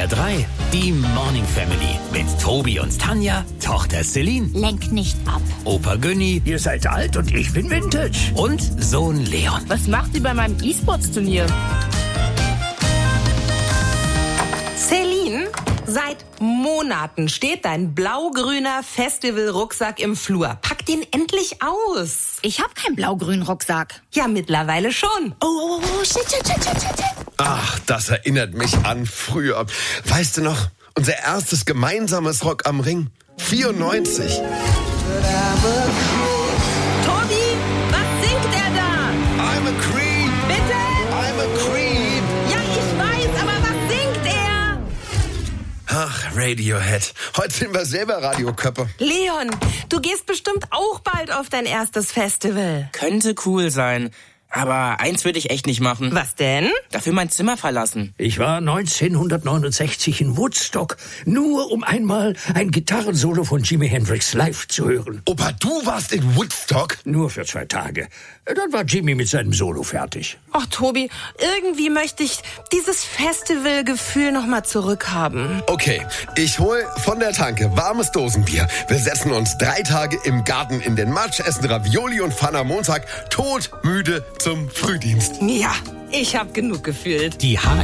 SWR 3, die Morning Family mit Tobi und Tanja, Tochter Celine, Lenk nicht ab. Opa Günni, Ihr seid alt und ich bin Vintage. und Sohn Leon. Was macht sie bei meinem E-Sports-Turnier? Celine, seit Monaten steht dein blau-grüner Festival-Rucksack im Flur. Pack den endlich aus. Ich hab keinen blau-grünen Rucksack. Ja, mittlerweile schon. Oh, shit. Ach, das erinnert mich an früher. Weißt du noch, unser erstes gemeinsames Rock am Ring? 94. Tobi, was singt er da? I'm a Creep. Bitte? I'm a Creep. Ja, ich weiß, aber was singt er? Ach, Radiohead. Heute sind wir selber Radioköppe. Leon, du gehst bestimmt auch bald auf dein erstes Festival. Könnte cool sein. Aber eins würde ich echt nicht machen. Was denn? Dafür mein Zimmer verlassen. Ich war 1969 in Woodstock, nur um einmal ein Gitarrensolo von Jimi Hendrix live zu hören. Opa, du warst in Woodstock? Nur für 2 Tage. Dann war Jimmy mit seinem Solo fertig. Ach, Tobi, irgendwie möchte ich dieses Festivalgefühl noch mal zurückhaben. Okay, ich hol von der Tanke warmes Dosenbier. Wir setzen uns 3 Tage im Garten in den Matsch, essen Ravioli und fahren am Montag todmüde zum Frühdienst. Ja, ich hab genug gefühlt. Die HR